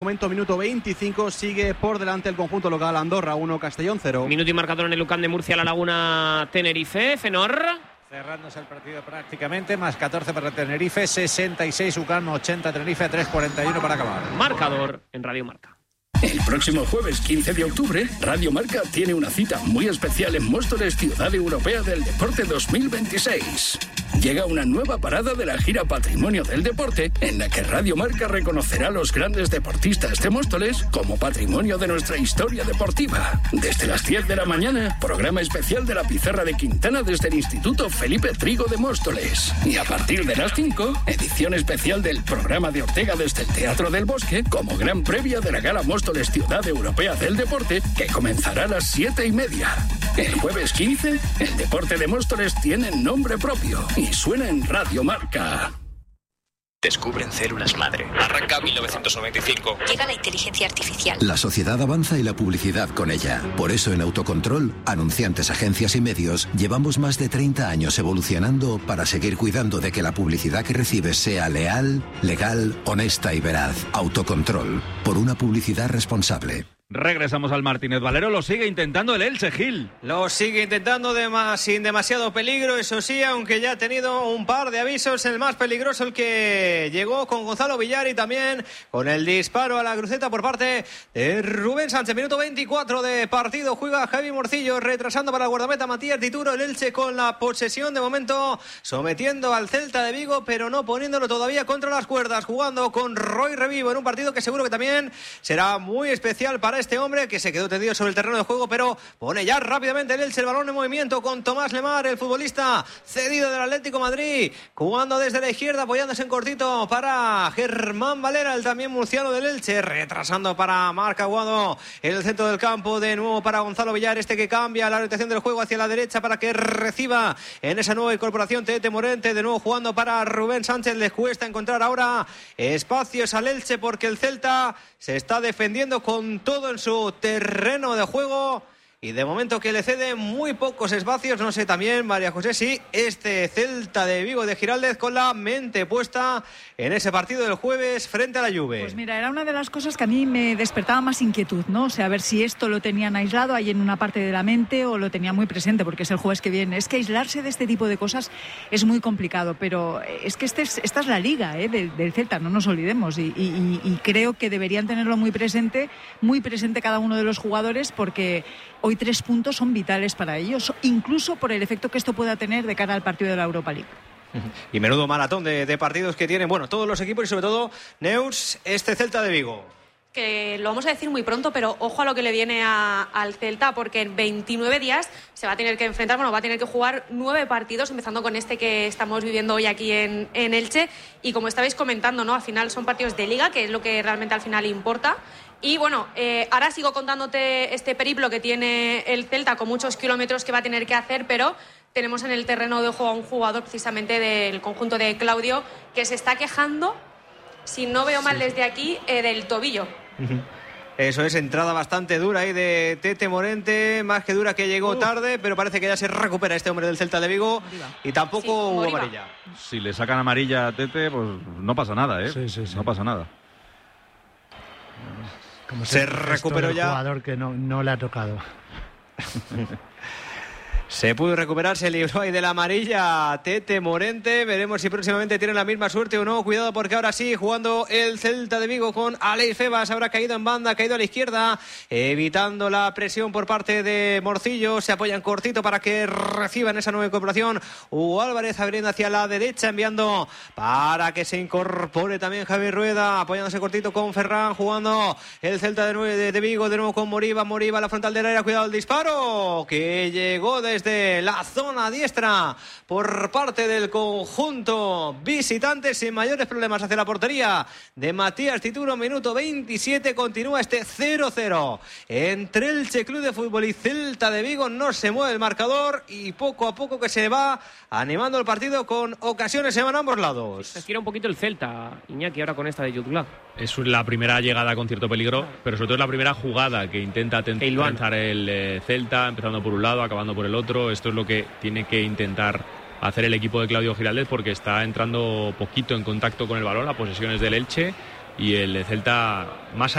momento minuto 25, sigue por delante el conjunto local. Andorra 1, Castellón 0. Minuto y marcador en el Lucan de Murcia, La Laguna, Tenerife. Fenor. Cerrándose el partido prácticamente, más 14 para Tenerife, 66 UCAM, 80 Tenerife, 3:41 para acabar. Marcador en Radio Marca. El próximo jueves 15 de octubre, Radio Marca tiene una cita muy especial en Móstoles, Ciudad Europea del Deporte 2026. Llega una nueva parada de la gira Patrimonio del Deporte, en la que Radio Marca reconocerá a los grandes deportistas de Móstoles como patrimonio de nuestra historia deportiva. Desde las 10 de la mañana, programa especial de la Pizarra de Quintana desde el Instituto Felipe Trigo de Móstoles. Y a partir de las 5, edición especial del programa de Ortega desde el Teatro del Bosque, como gran previa de la Gala Móstoles Ciudad Europea del Deporte, que comenzará a las 7:30. El jueves 15, el deporte de Móstoles tiene nombre propio y suena en Radio Marca. Descubren células madre. Arranca 1995. Llega la inteligencia artificial. La sociedad avanza y la publicidad con ella. Por eso en Autocontrol, anunciantes, agencias y medios, llevamos más de 30 años evolucionando para seguir cuidando de que la publicidad que recibes sea leal, legal, honesta y veraz. Autocontrol. Por una publicidad responsable. Regresamos al Martínez Valero, lo sigue intentando el Elche, Gil. Lo sigue intentando sin demasiado peligro, eso sí, aunque ya ha tenido un par de avisos. El más peligroso, el que llegó con Gonzalo Villar y también con el disparo a la cruceta por parte de Rubén Sánchez. Minuto 24 de partido, juega Javi Morcillo, retrasando para el guardameta Matías Dituro. El Elche con la posesión de momento, sometiendo al Celta de Vigo, pero no poniéndolo todavía contra las cuerdas, jugando con Roy Revivo en un partido que seguro que también será muy especial para este hombre, que se quedó tendido sobre el terreno de juego, pero pone ya rápidamente el Elche el balón en movimiento con Tomás Lemar, el futbolista cedido del Atlético Madrid, jugando desde la izquierda, apoyándose en cortito para Germán Valera, el también murciano del Elche, retrasando para Marc Aguado en el centro del campo, de nuevo para Gonzalo Villar, este que cambia la orientación del juego hacia la derecha para que reciba en esa nueva incorporación Tete Morente, de nuevo jugando para Rubén Sánchez. Les cuesta encontrar ahora espacios al Elche porque el Celta se está defendiendo con todo en su terreno de juego y de momento que le cede muy pocos espacios. No sé también, María José, si este Celta de Vigo de Giraldez con la mente puesta en ese partido del jueves frente a la Juve. Pues mira, era una de las cosas que a mí me despertaba más inquietud, ¿no? O sea, a ver si esto lo tenían aislado ahí en una parte de la mente o lo tenían muy presente, porque es el jueves que viene. Es que aislarse de este tipo de cosas es muy complicado, pero es que esta es la liga del Celta, no nos olvidemos, y creo que deberían tenerlo muy presente cada uno de los jugadores, porque hoy 3 puntos son vitales para ellos, incluso por el efecto que esto pueda tener de cara al partido de la Europa League. Y menudo maratón de partidos que tienen, bueno, todos los equipos y sobre todo Neus, este Celta de Vigo. Que lo vamos a decir muy pronto, pero ojo a lo que le viene al Celta, porque en 29 días se va a tener que enfrentar, va a tener que jugar 9 partidos, empezando con este que estamos viviendo hoy aquí en Elche, y como estabais comentando, ¿no? Al final son partidos de liga, que es lo que realmente al final importa. Y bueno, ahora sigo contándote este periplo que tiene el Celta con muchos kilómetros que va a tener que hacer, pero tenemos en el terreno de juego a un jugador precisamente del conjunto de Claudio que se está quejando, si no veo mal desde aquí, del tobillo. Eso es, entrada bastante dura ahí de Tete Morente, más que dura, que llegó tarde, pero parece que ya se recupera este hombre del Celta de Vigo y tampoco hubo amarilla. Si le sacan amarilla a Tete, pues no pasa nada, ¿eh? Sí. No pasa nada. Como se recuperó ya. Jugador que no le ha tocado. Se pudo recuperar, se libró ahí de la amarilla Tete Morente. Veremos si próximamente tiene la misma suerte o no. Cuidado, porque ahora sí, jugando el Celta de Vigo con Aleix Febas. Habrá caído en banda, ha caído a la izquierda, evitando la presión por parte de Morcillo. Se apoyan cortito para que reciban esa nueva incorporación. Hugo Álvarez abriendo hacia la derecha, enviando para que se incorpore también Javi Rueda, apoyándose cortito con Ferran, jugando el Celta de Vigo, de nuevo con Moriba a la frontal del área. Cuidado el disparo, que llegó desde la zona diestra por parte del conjunto visitante, sin mayores problemas hacia la portería de Matías Dituro. Minuto 27, continúa este 0-0 entre Elche Club de Fútbol y Celta de Vigo. No se mueve el marcador y poco a poco que se va animando el partido, con ocasiones se van a ambos lados. Se estira un poquito el Celta, Iñaki, ahora con esta de Jutgla. Es la primera llegada con cierto peligro, pero sobre todo es la primera jugada que intenta lanzar el Celta, empezando por un lado, acabando por el otro. Esto es lo que tiene que intentar hacer el equipo de Claudio Giraldez, porque está entrando poquito en contacto con el balón, las posesiones del Elche, y el Celta más